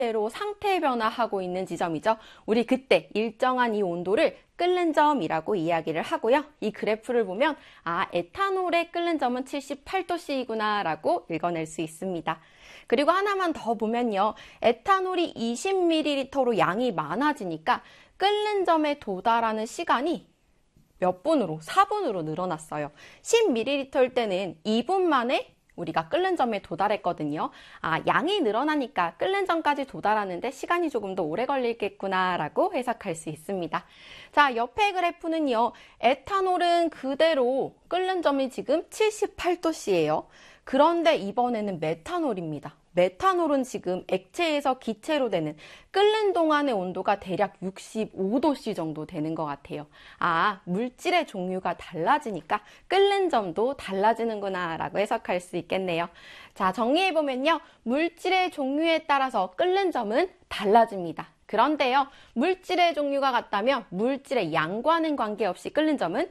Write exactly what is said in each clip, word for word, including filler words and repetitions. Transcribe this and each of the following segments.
대로 상태 변화하고 있는 지점이죠. 우리 그때 일정한 이 온도를 끓는 점이라고 이야기를 하고요. 이 그래프를 보면 아, 에탄올의 끓는 점은 칠십팔 도씨이구나 라고 읽어낼 수 있습니다. 그리고 하나만 더 보면요. 에탄올이 이십 밀리리터로 양이 많아지니까 끓는 점에 도달하는 시간이 몇 분으로? 사 분으로 늘어났어요. 십 밀리리터일 때는 이 분 만에 우리가 끓는 점에 도달했거든요. 아, 양이 늘어나니까 끓는 점까지 도달하는데 시간이 조금 더 오래 걸리겠구나 라고 해석할 수 있습니다. 자, 옆에 그래프는요. 에탄올은 그대로 끓는 점이 지금 칠십팔 도씨예요. 그런데 이번에는 메탄올입니다. 메탄올은 지금 액체에서 기체로 되는 끓는 동안의 온도가 대략 육십오 도씨 정도 되는 것 같아요. 아, 물질의 종류가 달라지니까 끓는 점도 달라지는구나 라고 해석할 수 있겠네요. 자, 정리해보면요. 물질의 종류에 따라서 끓는 점은 달라집니다. 그런데요, 물질의 종류가 같다면 물질의 양과는 관계없이 끓는 점은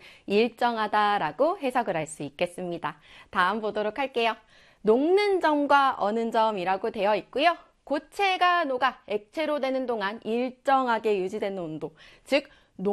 일정하다라고 해석을 할 수 있겠습니다. 다음 보도록 할게요. 녹는 점과 어는 점이라고 되어 있고요. 고체가 녹아 액체로 되는 동안 일정하게 유지되는 온도, 즉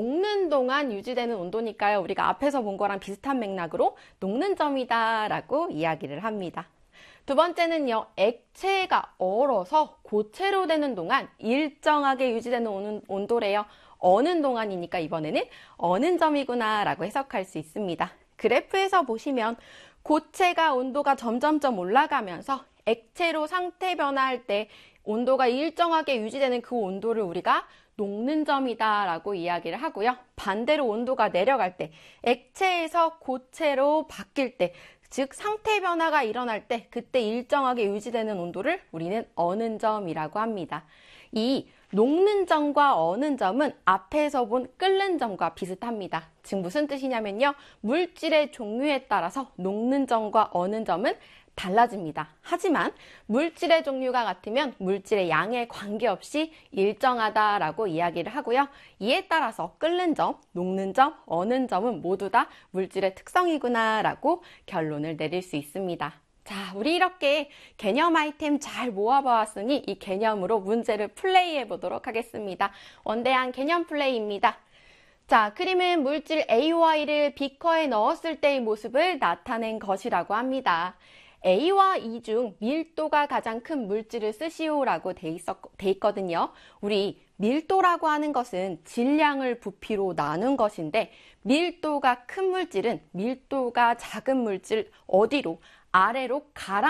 녹는 동안 유지되는 온도니까요. 우리가 앞에서 본 거랑 비슷한 맥락으로 녹는 점이다 라고 이야기를 합니다. 두 번째는요. 액체가 얼어서 고체로 되는 동안 일정하게 유지되는 온도래요. 어는 동안이니까 이번에는 어는 점이구나 라고 해석할 수 있습니다. 그래프에서 보시면 고체가 온도가 점점점 올라가면서 액체로 상태 변화할 때 온도가 일정하게 유지되는 그 온도를 우리가 녹는 점이다 라고 이야기를 하고요. 반대로 온도가 내려갈 때 액체에서 고체로 바뀔 때, 즉 상태 변화가 일어날 때 그때 일정하게 유지되는 온도를 우리는 어는 점이라고 합니다. 이 녹는 점과 어는 점은 앞에서 본 끓는 점과 비슷합니다. 즉 무슨 뜻이냐면요. 물질의 종류에 따라서 녹는 점과 어는 점은 달라집니다. 하지만 물질의 종류가 같으면 물질의 양에 관계없이 일정하다라고 이야기를 하고요. 이에 따라서 끓는 점, 녹는 점, 어는 점은 모두 다 물질의 특성이구나 라고 결론을 내릴 수 있습니다. 자, 우리 이렇게 개념 아이템 잘 모아보았으니 이 개념으로 문제를 플레이해 보도록 하겠습니다. 원대한 개념 플레이입니다. 자, 그림은 물질 A와 E를 비커에 넣었을 때의 모습을 나타낸 것이라고 합니다. A와 E 중 밀도가 가장 큰 물질을 쓰시오라고 돼, 있었, 돼 있거든요. 우리 밀도라고 하는 것은 질량을 부피로 나눈 것인데 밀도가 큰 물질은 밀도가 작은 물질 어디로? 아래로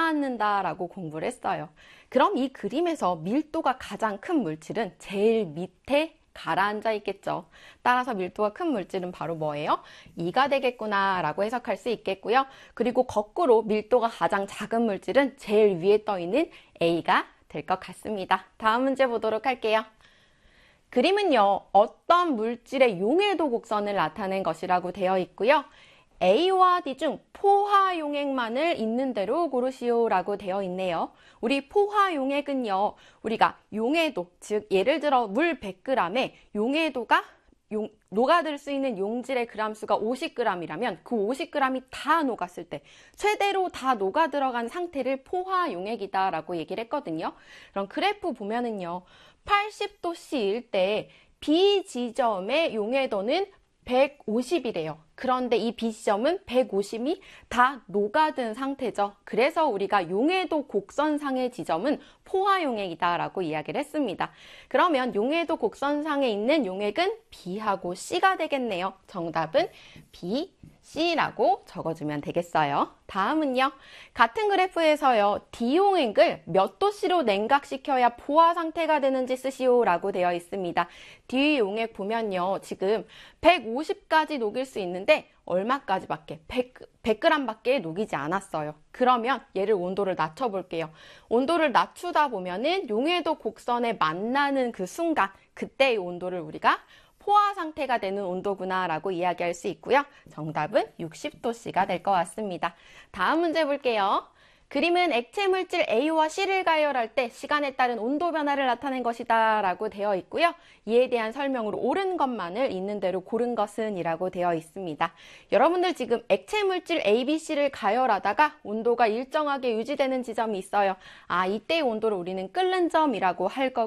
가라앉는다라고 공부를 했어요. 그럼 이 그림에서 밀도가 가장 큰 물질은 제일 밑에 가라앉아 있겠죠. 따라서 밀도가 큰 물질은 바로 뭐예요? 이가 되겠구나 라고 해석할 수 있겠고요. 그리고 거꾸로 밀도가 가장 작은 물질은 제일 위에 떠 있는 A가 될 것 같습니다. 다음 문제 보도록 할게요. 그림은요, 어떤 물질의 용해도 곡선을 나타낸 것이라고 되어 있고요. A와 D 중 포화 용액만을 있는 대로 고르시오라고 되어 있네요. 우리 포화 용액은요, 우리가 용해도, 즉 예를 들어 물 백 그램에 용해도가 용, 녹아들 수 있는 용질의 그램수가 오십 그램이라면 그 오십 그램이 다 녹았을 때 최대로 다 녹아 들어간 상태를 포화 용액이다 라고 얘기를 했거든요. 그럼 그래프 보면은요, 팔십 도씨일 때 B 지점의 용해도는 백오십이래요. 그런데 이 B 지점은 백오십이 다 녹아든 상태죠. 그래서 우리가 용해도 곡선상의 지점은 포화용액이다 라고 이야기를 했습니다. 그러면 용해도 곡선상에 있는 용액은 B하고 C가 되겠네요. 정답은 B, C라고 적어주면 되겠어요. 다음은요. 같은 그래프에서요. D용액을 몇 도씨로 냉각시켜야 포화 상태가 되는지 쓰시오라고 되어 있습니다. D용액 보면요. 지금 백오십까지 녹일 수 있는데 얼마까지밖에? 백, 백 그램밖에 녹이지 않았어요. 그러면 얘를 온도를 낮춰볼게요. 온도를 낮추다 보면은 용해도 곡선에 만나는 그 순간 그때의 온도를 우리가 포화 상태가 되는 온도구나 라고 이야기할 수 있고요. 정답은 육십 도씨가 될 것 같습니다. 다음 문제 볼게요. 그림은 액체 물질 A와 C를 가열할 때 시간에 따른 온도 변화를 나타낸 것이다 라고 되어 있고요. 이에 대한 설명으로 옳은 것만을 있는 대로 고른 것은 이라고 되어 있습니다. 여러분들 지금 액체 물질 A, B, C를 가열하다가 온도가 일정하게 유지되는 지점이 있어요. 아, 이때의 온도를 우리는 끓는 점이라고 할 거고요.